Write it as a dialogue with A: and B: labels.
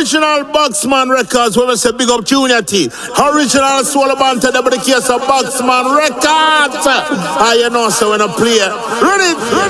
A: Original Boxman Records, when we say big up Junior T. Original Soul Banter, the case of Boxman Records. I know, so when I play. Ready?